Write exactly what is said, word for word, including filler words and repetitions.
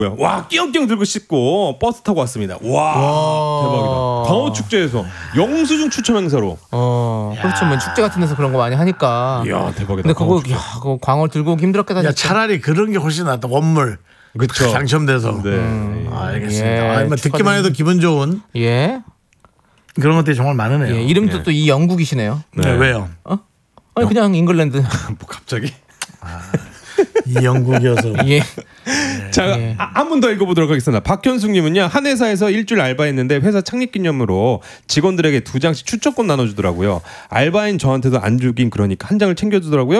와 끼영끼영 들고 씻고 버스 타고 왔습니다. 와, 와. 대박이다. 광어 축제에서 영수증 추첨 행사로. 어, 그렇죠. 뭐 축제 같은 데서 그런 거 많이 하니까. 이야 대박이다. 근데 그거 광어 축제. 야, 그거 광어 들고 오기 힘들었겠다. 야 진짜. 차라리 그런 게 훨씬 낫다. 원물. 그쵸. 당첨돼서. 네. 음. 아, 알겠습니다. 예, 아, 뭐 듣기만 해도 기분 좋은 예. 그런 것들이 정말 많으네요. 예, 이름도 예. 또 이 영국이시네요. 네. 네, 왜요? 어? 아니 그냥 잉글랜드. 뭐 갑자기? 이 영국이어서. 예. 자, 예. 한 분 더 읽어보도록 하겠습니다. 박현숙님은요, 한 회사에서 일주일 알바했는데 회사 창립기념으로 직원들에게 두 장씩 추천권 나눠주더라고요. 알바인 저한테도 안 주긴 그러니까 한 장을 챙겨주더라고요.